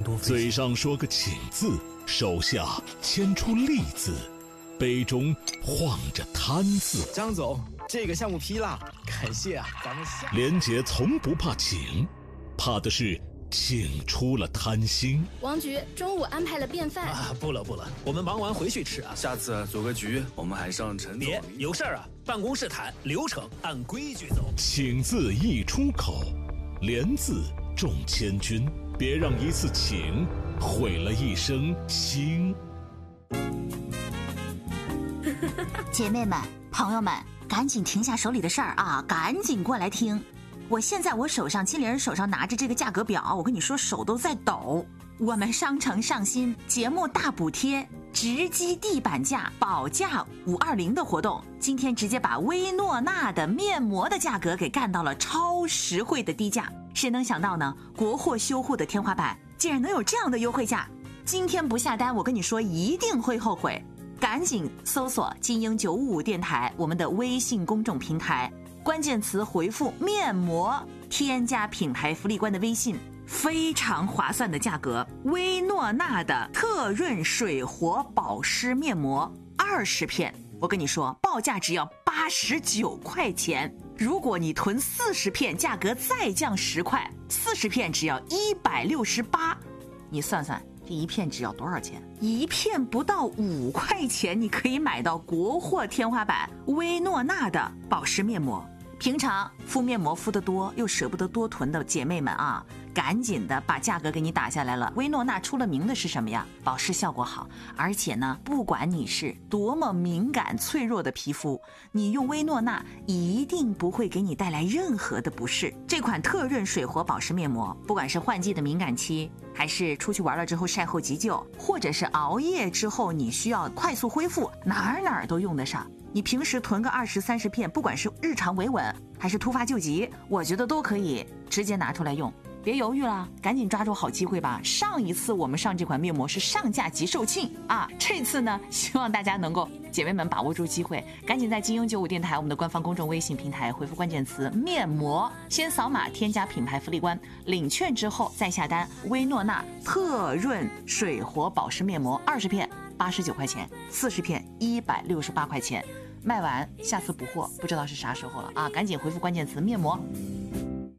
嘴上说个请字，手下牵出利字，杯中晃着贪字。 张总，这个项目批了，感谢啊，咱们下。 连杰从不怕请，怕的是请出了贪心。 王局中午安排了便饭啊，不了，我们忙完回去吃啊。 下次组个局，我们还上陈总。 别有事儿啊，办公室谈，流程按规矩走。 请字一出口，连字中千军，别让一次请毁了一生心。 姐妹们、朋友们，赶紧停下手里的事儿啊，赶紧过来听。现在我手上金玲手上拿着这个价格表，我跟你说手都在抖。我们商城上新节目大补贴，直击地板价，保价520的活动，今天直接把薇诺娜的面膜的价格给干到了超实惠的低价。谁能想到呢？国货修护的天花板竟然能有这样的优惠价！今天不下单，我跟你说一定会后悔。赶紧搜索金鹰955电台我们的微信公众平台，关键词回复面膜，添加品牌福利官的微信，非常划算的价格，薇诺娜的特润水活保湿面膜20片，我跟你说报价只要89块钱，如果你囤40片，价格再降10块，40片只要168，你算算这一片只要多少钱？一片不到5块钱，你可以买到国货天花板薇诺娜的保湿面膜。平常敷面膜敷得多又舍不得多囤的姐妹们啊，赶紧的把价格给你打下来了。薇诺娜出了名的是什么呀？保湿效果好，而且呢，不管你是多么敏感脆弱的皮肤，你用薇诺娜一定不会给你带来任何的不适。这款特润水活保湿面膜，不管是换季的敏感期，还是出去玩了之后晒后急救，或者是熬夜之后你需要快速恢复，哪儿都用得上。你平时囤个20、30片，不管是日常维稳还是突发救急，我觉得都可以直接拿出来用。别犹豫了，赶紧抓住好机会吧。上一次我们上这款面膜是上架即售罄啊，这次呢，希望大家能够姐妹们把握住机会，赶紧在金鹰95电台我们的官方公众微信平台回复关键词面膜，先扫码添加品牌福利官，领券之后再下单。薇诺娜特润水活保湿面膜20片89块钱，40片168块钱，卖完下次补货不知道是啥时候了啊！赶紧回复关键词面膜。